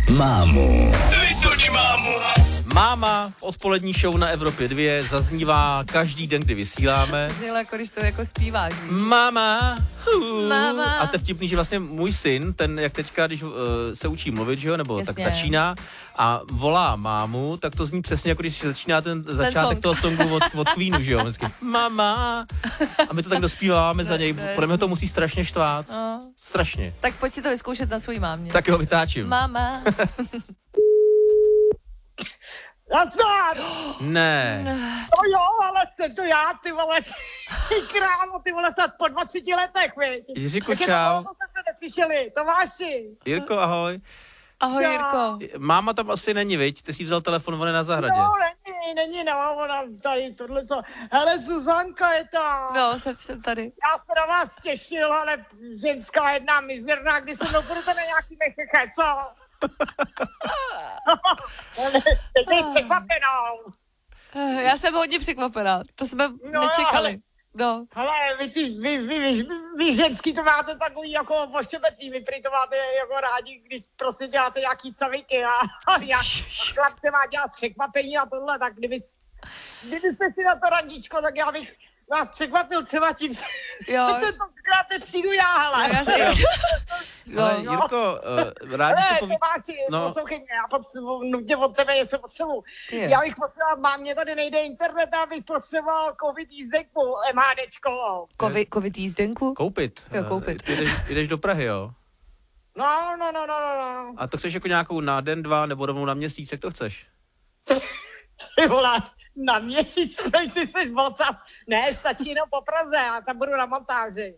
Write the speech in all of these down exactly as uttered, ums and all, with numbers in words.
mámu. Vytoč mámu. Máma v odpolední show na Evropě dva zaznívá každý den, kdy vysíláme. Znělo jako když to jako zpíváš, víš? Máma. Uh. Máma. A to je vtipný, že vlastně můj syn, ten jak teďka, když uh, se učí mluvit, že jo, nebo Jasně. tak začíná a volá mámu, tak to zní přesně jako když začíná ten začátek song. toho songu od, od Queenu, že jo, vždycky máma. A my to tak dospíváme za něj, podle mě to musí strašně štvát. No. Strašně. Tak pojď si to vyzkoušet na svůj mámě. Tak jo, vytáčím. Máma. Nazdar! Ne. No jo, ale jsem to já, ty vole, ty krávo, ty vole, snad po dvaceti letech, viď? Jiříku, Jak je čau. To, to jsme neslyšeli, Tomáši. Jirko, ahoj. Ahoj, Čau. Jirko. Máma tam asi není, viď? Ty jsi vzal telefon, ona je na zahradě. No, není, není, no, ona tady tohle co. Hele, Zuzanka je tam. No, jsem, jsem tady. Já se na vás těšil, ale ženská jedna mizerná, kdy se mnou budete na nějaký mecheche, co? Teď je překvapenou. Já jsem hodně překvapená. To jsme No, nečekali. No. Hele, vy, ty, vy, vy, vy, vy, vy ženský to máte takový jako ošebetný, vy prý to máte jako rádi, když prostě děláte nějaký caviky a, a jak chlap se má dělat překvapení a tohle, tak kdyby, kdybyste si na to randičko, tak já bych vás překvapil třeba tím, Jo. že to krát přijdu já, hele. Já se... Ale no. Jirko, uh, rádi se Hele, poví... Tomáči, No. poslouchej mě, já potřebuji nutně od tebe něco potřebuji. Je. Já bych potřeboval, mám mě tady nejde internet, a bych potřeboval covid jízdenku, MHDčko. Covid, covid jízdenku? Koupit. Jo, Eh, koupit. Ty jdeš, jdeš do Prahy, jo? No, no, no, no, no, no. A to chceš jako nějakou na den, dva, nebo rovnou na měsíc, jak to chceš? Ty vole, na měsíc, ty jsi vocas. Ne, stačí jenom po Praze, já tam budu na montáži.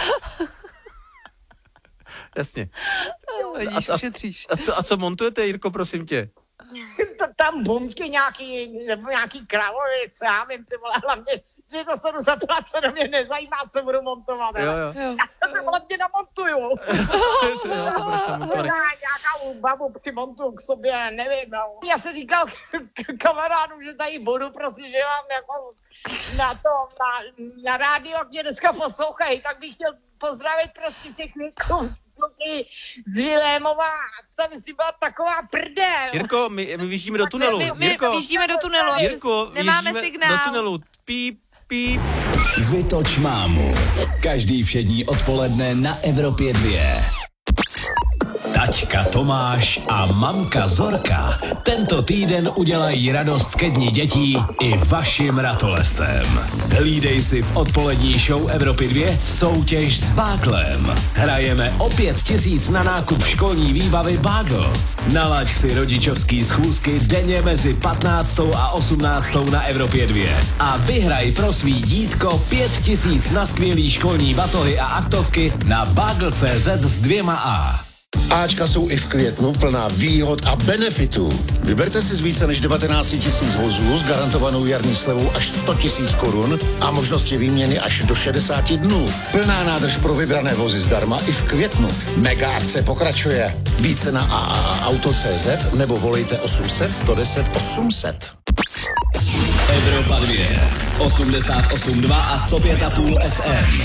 Jasně. Vidíš, a- ušetříš. A co, a co montujete, Jirko, prosím tě? T- Tam bumčky nějaký, nebo nějaký krávovic, já vím, ty vole, hlavně, že dostanu zaplaceno, mě nezajímá, co budu montovat. Jo, hele. jo. Jo. Já se to hlavně namontuju. Jasně, jo, to budeš tam montovaný. Možná nějakou babu přimontuju k sobě, nevím, no. Já jsem říkal k- kamarádům, že tady budu, prostě, že mám jako na to, na, na rádio, jak mě dneska poslouchají, tak bych chtěl pozdravit prostě všechny kluky z Vilémova, co myslím, byla taková prdel. Jirko, my, my vyjíždíme do tunelu. My, my Jirko, vyjíždíme do tunelu. a Jirko, přes- nemáme vyjíždíme signál. do tunelu. Píp, píp. Vytoč mámu. Každý všední odpoledne na Evropě dva. Tačka Tomáš a mamka Zorka tento týden udělají radost ke dni dětí i vašim ratolestem. Hlídej si v odpolední show Evropy dva soutěž s Báglem. Hrajeme o pět tisíc na nákup školní výbavy Bagl. Nalaď si rodičovský schůzky denně mezi patnáctou a osmnáctou na Evropě dva a vyhraj pro svý dítko pět tisíc na skvělý školní batohy a aktovky na bagl tečka cé zet s dvěma A. Ačka jsou i v květnu plná výhod a benefitů. Vyberte si z více než devatenáct tisíc vozů s garantovanou jarní slevou až sto tisíc korun a možnosti výměny až do šedesáti dnů. Plná nádrž pro vybrané vozy zdarma i v květnu. Mega akce pokračuje. Více na a a a auto tečka cé zet nebo volejte osm set, sto deset, osm set. Evropa dva, osmdesát osm dva a sto pět a půl F M.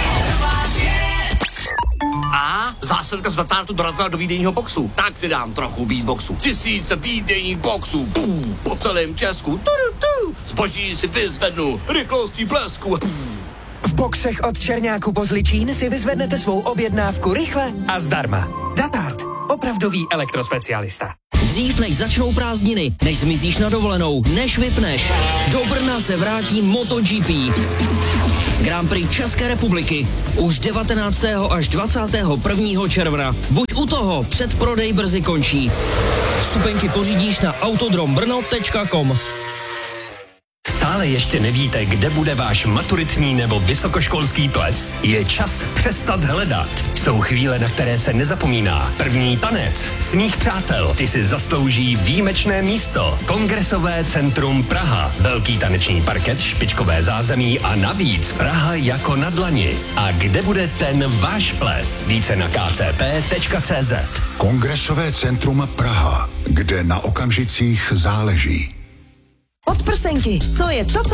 A zásilka z Datartu dorazila do výdejního boxu. Tak si dám trochu beatboxu. Tisíce výdejních boxů. Pum, po celém Česku. Tudu, tu. Zboží si vyzvednu. Rychlostí blesku. Pum. V boxech od Černáku po Zličín si vyzvednete svou objednávku rychle a zdarma. Datart. Opravdový elektrospecialista. Dřív než začnou prázdniny, než zmizíš na dovolenou, než vypneš, do Brna se vrátí MotoGP. Grand Prix České republiky už devatenáctého až dvacátého prvního června. Buď u toho, předprodej brzy končí. Vstupenky pořídíš na autodrombrno tečka com. Stále ještě nevíte, kde bude váš maturitní nebo vysokoškolský ples? Je čas přestat hledat. Jsou chvíle, na které se nezapomíná. První tanec svých přátel. Ty si zaslouží výjimečné místo. Kongresové centrum Praha. Velký taneční parket, špičkové zázemí a navíc Praha jako na dlani. A kde bude ten váš ples? Více na k c p tečka cé zet. Kongresové centrum Praha, kde na okamžicích záleží. Podprsenky, to je to, co